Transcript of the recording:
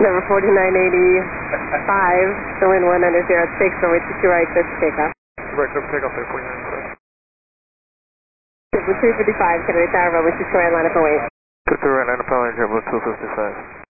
Number 4985, the wind 100, 6, runway 22 right, clear for takeoff. Right, clear for takeoff, 49 correct. Number 355, Kennedy Tower, runway 22 right, line up and wait. 22 right, line up and wait, JetBlue 255.